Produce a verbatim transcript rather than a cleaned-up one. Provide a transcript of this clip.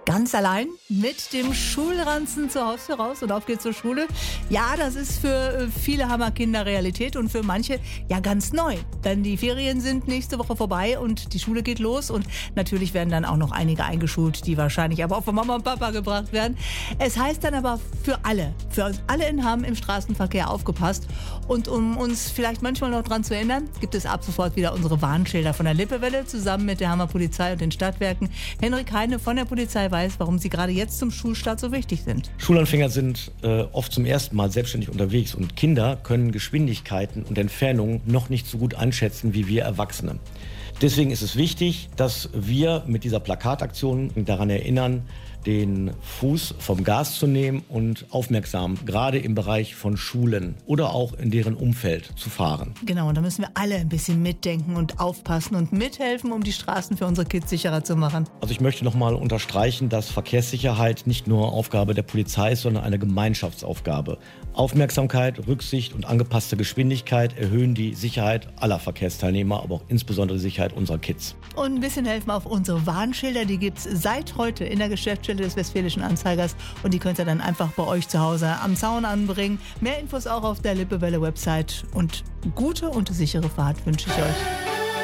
Ganz allein mit dem Schulranzen zur Haustür raus und auf geht's zur Schule. Ja, das ist für viele Hammerkinder Realität und für manche ja ganz neu. Denn die Ferien sind nächste Woche vorbei und die Schule geht los. Und natürlich werden dann auch noch einige eingeschult, die wahrscheinlich aber auch von Mama und Papa gebracht werden. Es heißt dann aber für alle, für uns alle in Hamm im Straßenverkehr aufgepasst. Und um uns vielleicht manchmal noch dran zu erinnern, gibt es ab sofort wieder unsere Warnschilder von der Lippewelle zusammen mit der Hammer Polizei und den Stadtwerken. Henrik Heine von der Polizei weiß, warum sie gerade jetzt zum Schulstart so wichtig sind. Schulanfänger sind äh, oft zum ersten Mal selbstständig unterwegs und Kinder können Geschwindigkeiten und Entfernungen noch nicht so gut einschätzen wie wir Erwachsene. Deswegen ist es wichtig, dass wir mit dieser Plakataktion daran erinnern, den Fuß vom Gas zu nehmen und aufmerksam, gerade im Bereich von Schulen oder auch in deren Umfeld zu fahren. Genau, und da müssen wir alle ein bisschen mitdenken und aufpassen und mithelfen, um die Straßen für unsere Kids sicherer zu machen. Also ich möchte nochmal unterstreichen, dass Verkehrssicherheit nicht nur Aufgabe der Polizei ist, sondern eine Gemeinschaftsaufgabe. Aufmerksamkeit, Rücksicht und angepasste Geschwindigkeit erhöhen die Sicherheit aller Verkehrsteilnehmer, aber auch insbesondere die Sicherheit unserer Kids. Und ein bisschen helfen auf unsere Warnschilder, die gibt es seit heute in der Geschäftsstelle des Westfälischen Anzeigers und die könnt ihr dann einfach bei euch zu Hause am Zaun anbringen. Mehr Infos auch auf der Lippewelle-Website und gute und sichere Fahrt wünsche ich euch.